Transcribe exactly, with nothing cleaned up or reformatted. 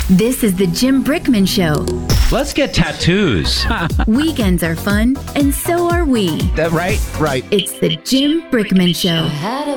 This is the Jim Brickman Show. Let's get tattoos. Weekends are fun, and so are we. That right? Right. It's the Jim Brickman Show. I had a